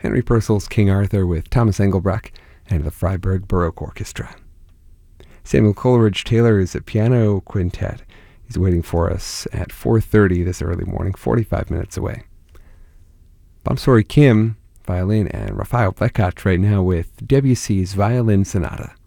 Henry Purcell's King Arthur with Thomas Engelbrecht and the Freiburg Baroque Orchestra. Samuel Coleridge Taylor's piano quintet is waiting for us at 4:30 this early morning, 45 minutes away. Bamsori Kim, violin, and Rafael Plekat right now with Debussy's Violin Sonata.